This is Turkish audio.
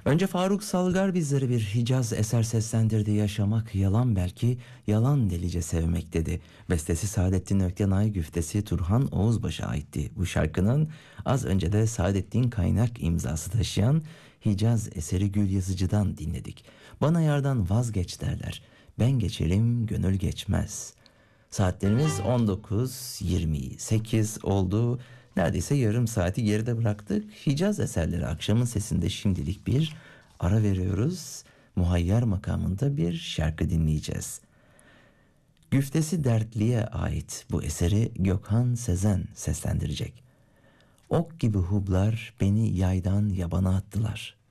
Önce Faruk Salgar bizlere bir Hicaz eser seslendirdi. Yaşamak yalan belki, yalan delice sevmek dedi. Bestesi Saadettin Öktenay, güftesi Turhan Oğuzbaş'a aitti. Bu şarkının az önce de Saadettin Kaynak imzası taşıyan Hicaz eseri Gül Yazıcı'dan dinledik. Bana yardan vazgeç derler, ben geçerim gönül geçmez. Saatlerimiz 19.28 oldu. Neredeyse yarım saati geride bıraktık. Hicaz eserleri akşamın sesinde şimdilik bir ara veriyoruz. Muhayyer makamında bir şarkı dinleyeceğiz. Güftesi Dertli'ye ait bu eseri Gökhan Sezen seslendirecek. Ok gibi hublar beni yaydan yabana attılar.